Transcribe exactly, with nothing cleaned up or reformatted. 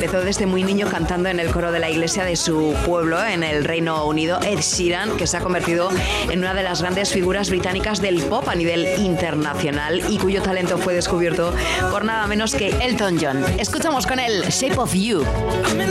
empezó desde muy niño cantando en el coro de la iglesia de su pueblo en el Reino Unido, Ed Sheeran, que se ha convertido en una de las grandes figuras británicas del pop a nivel internacional y cuyo talento fue descubierto por nada menos que Elton John. Escuchamos con él Shape of You.